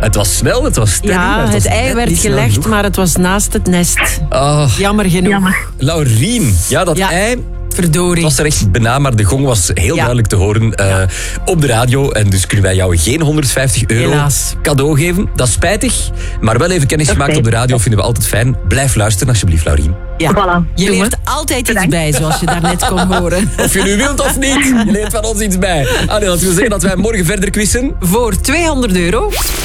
Het was snel, het was steady. Ja, het ei werd gelegd, maar het was naast het nest. Oh, Jammer genoeg. Jammer. Laurien, ja, dat ei... Verdorie. Het was er echt bijna, maar de gong was heel duidelijk te horen op de radio. En dus kunnen wij jou geen €150 Helaas. cadeau geven. Dat is spijtig, maar wel even kennis gemaakt op de radio vinden we altijd fijn. Blijf luisteren alsjeblieft, Laurien. Ja. Voilà, Je doen leert we. altijd iets bij, zoals je daarnet kon horen. Of je nu wilt of niet, je leert van ons iets bij. Allee, dat wil zeggen dat wij morgen verder quizzen. Voor €200.